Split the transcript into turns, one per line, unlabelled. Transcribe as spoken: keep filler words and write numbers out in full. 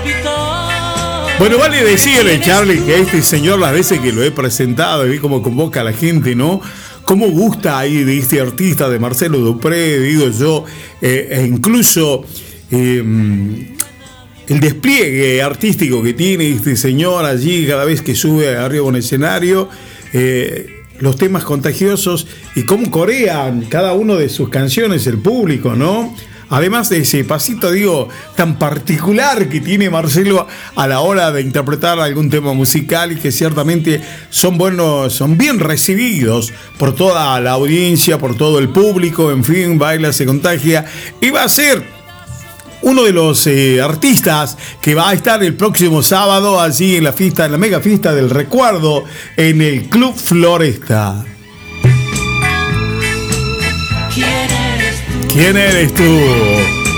Bueno, vale decirle, Charlie, que este señor, las veces que lo he presentado, y vi cómo convoca a la gente, ¿no? Cómo gusta ahí de este artista, de Marcelo Dupré, digo yo, eh, e incluso eh, el despliegue artístico que tiene este señor allí cada vez que sube arriba a un escenario, eh, los temas contagiosos y cómo corean cada uno de sus canciones el público, ¿no? Además de ese pasito, digo, tan particular que tiene Marcelo a la hora de interpretar algún tema musical y que ciertamente son buenos, son bien recibidos por toda la audiencia, por todo el público, en fin, baila, se contagia. Y va a ser uno de los eh, artistas que va a estar el próximo sábado allí en la fiesta, en la mega fiesta del recuerdo en el Club Floresta. ¿Quién eres tú?